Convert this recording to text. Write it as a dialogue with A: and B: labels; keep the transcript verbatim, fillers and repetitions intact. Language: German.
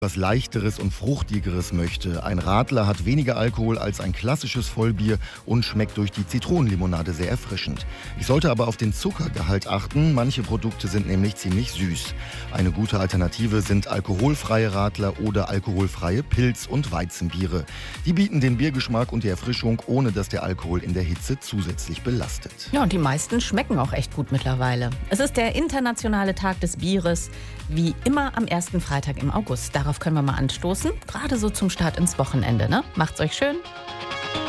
A: Was Leichteres und Fruchtigeres möchte. Ein Radler hat weniger Alkohol als ein klassisches Vollbier und schmeckt durch die Zitronenlimonade sehr erfrischend. Ich sollte aber auf den Zuckergehalt achten. Manche Produkte sind nämlich ziemlich süß. Eine gute Alternative sind alkoholfreie Radler oder alkoholfreie Pilz- und Weizenbiere. Die bieten den Biergeschmack und die Erfrischung, ohne dass der Alkohol in der Hitze zusätzlich belastet.
B: Ja, und die meisten schmecken auch echt gut mittlerweile. Es ist der internationale Tag des Bieres, wie immer am ersten Freitag im August. Darauf können wir mal anstoßen, gerade so zum Start ins Wochenende, ne? Macht's euch schön.